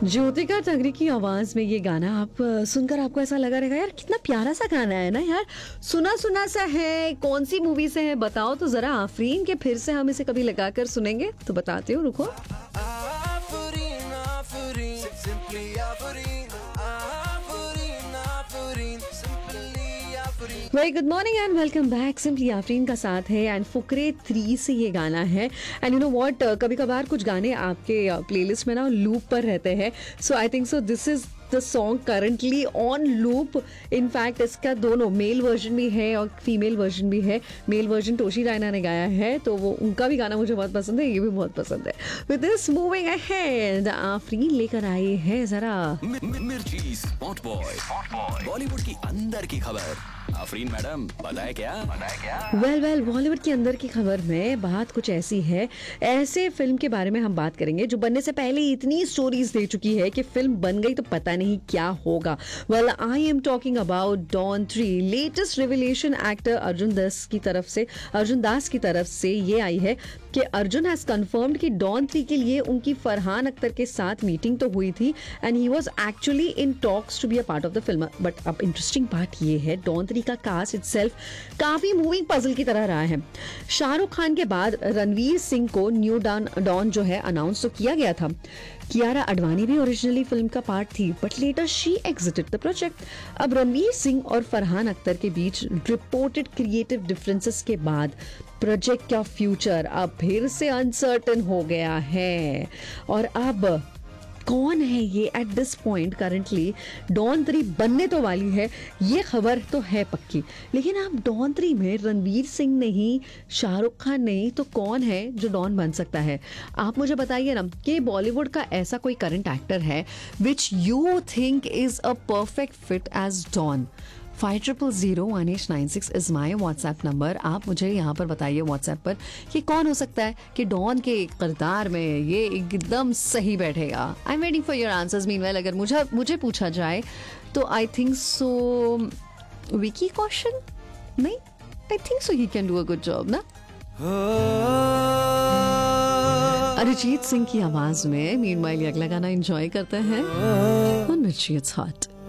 ज्योतिका तगरी की आवाज में ये गाना आप सुनकर आपको ऐसा लगा रहेगा यार कितना प्यारा सा गाना है ना यार, सुना सुना सा है। कौन सी मूवी से है बताओ तो जरा आफरीन के, फिर से हम इसे कभी लगाकर सुनेंगे तो बताती हूँ, रुको। Afreen Afreen simply Afreen Afreen Afreen simply Afreen. Very good morning and welcome back. Simply Afreen का साथ है एंड फुकरे 3 से ये गाना है। एंड यू नो व्हाट, कभी कभार कुछ गाने आपके प्लेलिस्ट में ना लूप पर रहते हैं। सो I think so this is the song currently on loop. In fact इसका दोनों मेल वर्जन भी है और फीमेल वर्जन भी है। मेल वर्जन टोशी रायना ने गाया है, तो वो उनका भी गाना मुझे बहुत पसंद है, ये भी बहुत पसंद है। With this moving ahead, Afreen लेकर आए हैं जरा मिर्ची स्पॉट बॉय, बॉलीवुड की अंदर की खबर। आफरीन मैडम बताए क्या? वेल बॉलीवुड के अंदर की खबर में बात कुछ ऐसी है। ऐसे फिल्म के बारे में हम बात करेंगे जो बनने से पहले इतनी स्टोरीज दे चुकी है कि फिल्म बन गई तो पता नहीं क्या होगा। Well I am talking about don 3। Latest revelation actor Arjun Das की तरफ से ये आई है कि अर्जुन हैज कंफर्म्ड कि डॉन 3 के लिए उनकी फरहान अख्तर के साथ मीटिंग तो हुई थी and he was actually in talks to be a part of the film. But अब इंटरेस्टिंग पार्ट ये है, डॉन 3 का कास्ट इटसेल्फ काफी मूविंग पजल की तरह रहा है। शाहरुख खान के बाद रणवीर सिंह को न्यू डॉन जो है अनाउंस तो किया गया था। कियारा अडवाणी भी ओरिजिनली फिल्म का पार्ट थी, but later she exerted the project. अब रणवीर सिंह और फरहान अख्तर के बीच रिपोर्टेड क्रिएटिव डिफरेंसेस के बाद प्रोजेक्ट का फ्यूचर अब फिर से अनसर्टेन हो गया है। और अब कौन है ये at this point currently don 3 बनने तो वाली है, ये खबर तो है पक्की। लेकिन अब डॉन 3 में रणवीर सिंह नहीं, शाहरुख खान नहीं, तो कौन है जो डॉन बन सकता है? आप मुझे बताइए ना कि बॉलीवुड का ऐसा कोई करंट एक्टर है which you think is a perfect fit as don. 50018996 is my WhatsApp number. आप मुझे यहाँ पर बताइए व्हाट्सएप पर कि कौन हो सकता है कि डॉन के किरदार में ये एकदम सही बैठेगा। I am waiting for your answers. Meanwhile अगर मुझे पूछा जाए तो I think so Vicky Kaushal, नहीं, I think so he can do a good job ना। अरिजीत सिंह की आवाज में मीनवाइल अगला गाना एंजॉय करते हैं। मिर्ची इट्स हॉट।